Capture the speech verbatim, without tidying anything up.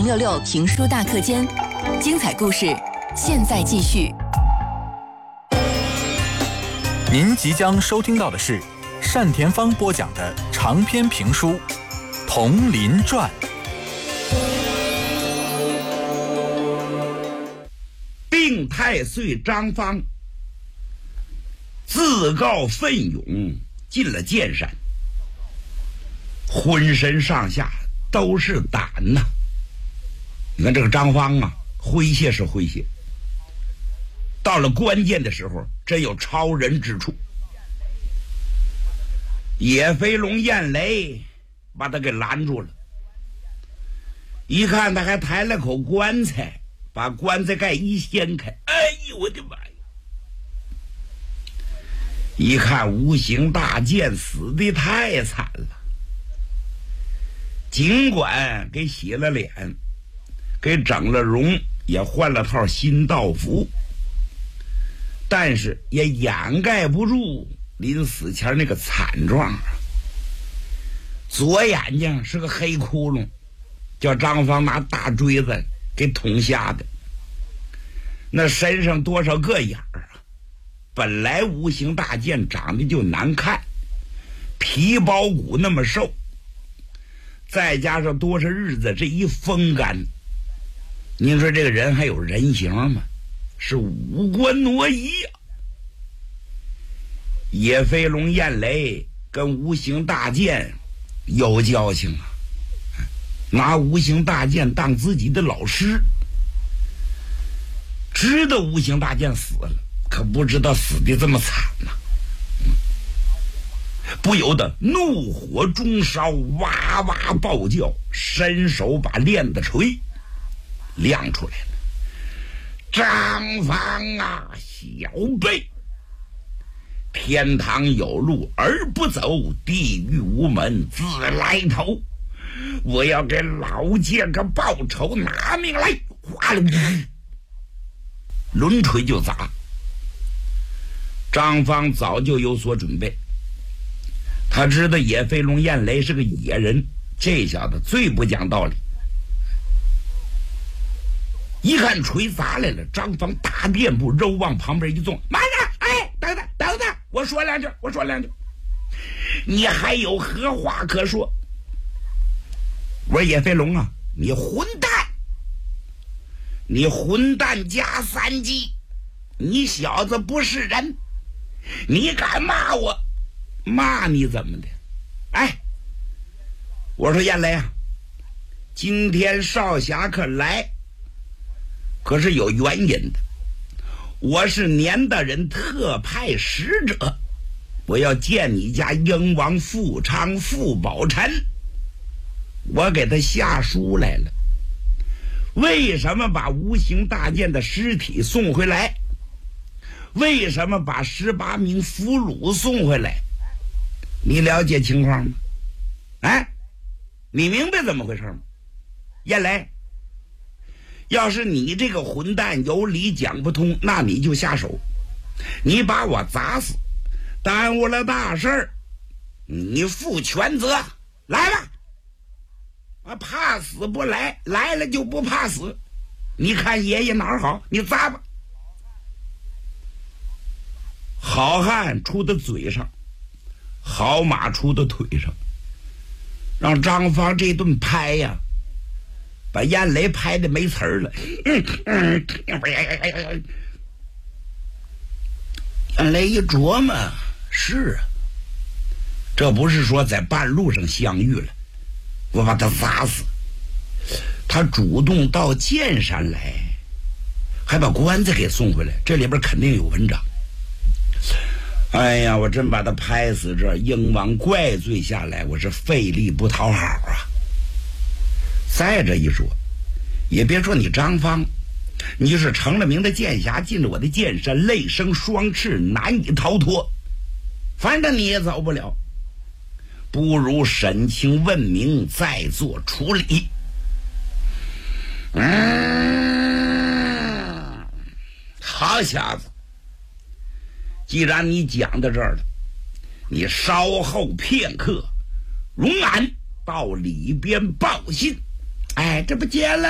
零六六评书大课间，精彩故事现在继续。 您即将收听到的是单田芳播讲的长篇评书《铜林传》。 定太岁张方自告奋勇进了剑山，浑身上下都是胆呐、啊。你看这个张方啊，诙谐是诙谐，到了关键的时候真有超人之处。野飞龙燕雷把他给拦住了，一看他还抬了口棺材，把棺材盖一掀开，哎呦我的妈呀！一看无形大剑死得太惨了，尽管给洗了脸，给整了容，也换了套新道服，但是也掩盖不住临死前那个惨状啊。左眼睛是个黑窟窿，叫张方拿大锥子给捅瞎的。那身上多少个眼儿啊！本来无形大剑长得就难看，皮包骨那么瘦，再加上多少日子这一风干，您说这个人还有人形吗？是五官挪移呀、啊！野飞龙燕雷跟无形大剑有交情啊，拿无形大剑当自己的老师，知道无形大剑死了，可不知道死的这么惨呐、啊嗯，不由得怒火中烧，哇哇暴叫，伸手把链子锤亮出来了。张方啊，小辈，天堂有路而不走，地狱无门自来投。我要给老剑个报仇，拿命来！哗啦，抡锤就砸。张方早就有所准备，他知道野飞龙燕雷是个野人，这小子最不讲道理。一看锤砸来了，张方大垫步肉往旁边一纵，慢着，哎，等等等等，我说两句，我说两句，你还有何话可说？我说野飞龙啊，你混蛋，你混蛋加三级，你小子不是人，你敢骂我？骂你怎么的？哎，我说燕雷啊，今天少侠可来，可是有原因的。我是年大人特派使者，我要见你家英王富昌富宝臣，我给他下书来了。为什么把无形大剑的尸体送回来？为什么把十八名俘虏送回来？你了解情况吗？哎，你明白怎么回事吗？燕雷，要是你这个混蛋有理讲不通，那你就下手，你把我砸死，耽误了大事儿，你负全责。来吧，啊，怕死不来，来了就不怕死。你看爷爷哪儿好，你砸吧。好汉出的嘴上，好马出的腿上，让张方这顿拍呀，把燕雷拍的没词儿了。燕雷一琢磨，是啊，这不是说在半路上相遇了，我把他砸死，他主动到剑山来，还把棺材给送回来，这里边肯定有文章。哎呀，我真把他拍死这，英王怪罪下来，我是费力不讨好啊。再这一说，也别说你张方，你是成了名的剑侠，进了我的剑山，泪生双翅，难以逃脱，反正你也走不了，不如审清问明，再做处理。嗯，好小子，既然你讲到这儿了，你稍后片刻容俺到里边报信。哎，这不结了